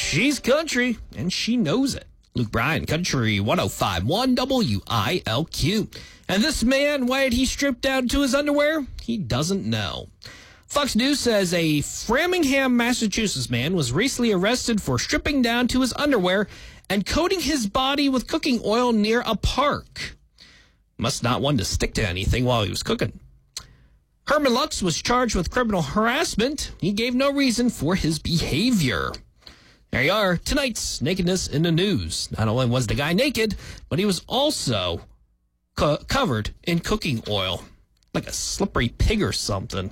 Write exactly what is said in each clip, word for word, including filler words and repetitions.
she's country, and she knows it. Luke Bryan, Country one oh five point one W I L Q. And this man, why did he strip down to his underwear? He doesn't know. Fox News says a Framingham, Massachusetts man was recently arrested for stripping down to his underwear and coating his body with cooking oil near a park. Must not want to stick to anything while he was cooking. Herman Lux was charged with criminal harassment. He gave no reason for his behavior. There you are, tonight's Nakedness in the News. Not only was the guy naked, but he was also co- covered in cooking oil, like a slippery pig or something.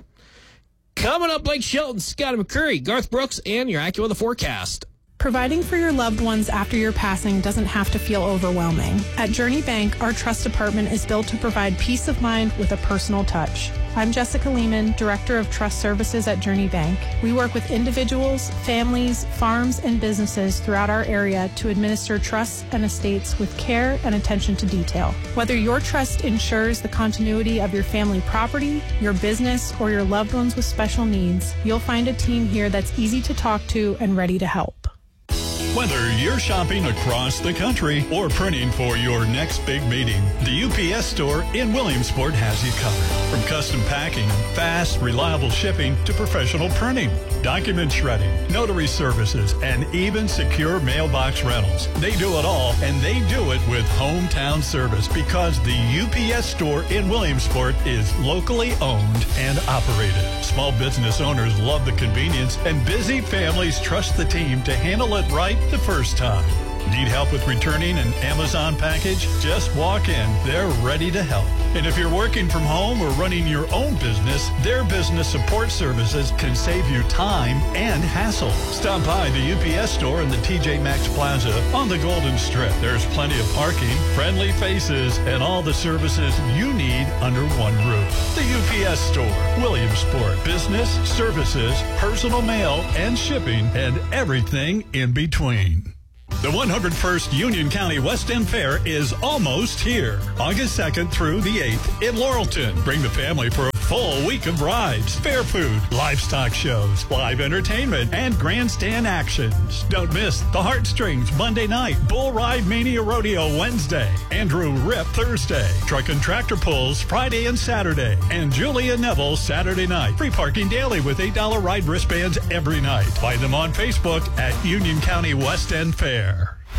Coming up, Blake Shelton, Scotty McCurry, Garth Brooks, and your AccuWeather forecast. Providing for your loved ones after your passing doesn't have to feel overwhelming. At Journey Bank, our trust department is built to provide peace of mind with a personal touch. I'm Jessica Lehman, Director of Trust Services at Journey Bank. We work with individuals, families, farms, and businesses throughout our area to administer trusts and estates with care and attention to detail. Whether your trust ensures the continuity of your family property, your business, or your loved ones with special needs, you'll find a team here that's easy to talk to and ready to help. Whether you're shopping across the country or printing for your next big meeting, the U P S store in Williamsport has you covered. From custom packing, fast, reliable shipping to professional printing, document shredding, notary services, and even secure mailbox rentals. They do it all, and they do it with hometown service because the U P S store in Williamsport is locally owned and operated. Small business owners love the convenience, and busy families trust the team to handle it right the first time. Need help with returning an Amazon package? Just walk in. They're ready to help. And if you're working from home or running your own business, their business support services can save you time and hassle. Stop by the U P S store in the T J Maxx Plaza on the Golden Strip. There's plenty of parking, friendly faces, and all the services you need under one roof. The U P S store, Williamsport. Business, services, personal mail, and shipping, and everything in between. The one hundred first Union County West End Fair is almost here. August second through the eighth in Laurelton. Bring the family for a full week of rides, fair food, livestock shows, live entertainment, and grandstand actions. Don't miss the Heartstrings Monday night, Bull Ride Mania Rodeo Wednesday, Andrew Rip Thursday, Truck and Tractor Pulls Friday and Saturday, and Julia Neville Saturday night. Free parking daily with eight dollar ride wristbands every night. Find them on Facebook at Union County West End Fair.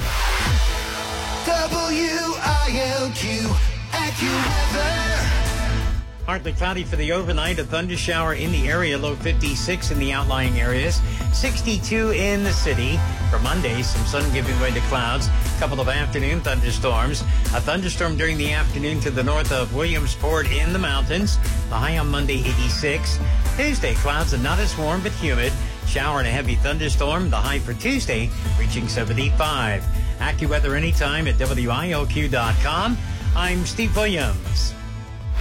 W I L Q AccuWeather. Partly cloudy for the overnight, a thunder shower in the area, low fifty-six in the outlying areas, sixty-two in the city. For Monday, some sun giving way to clouds, a couple of afternoon thunderstorms. A thunderstorm during the afternoon to the north of Williamsport in the mountains. The high on Monday, eighty-six. Tuesday, clouds and not as warm but humid. Shower and a heavy thunderstorm. The high for Tuesday reaching seventy-five. AccuWeather anytime at W I L Q dot com. I'm Steve Williams.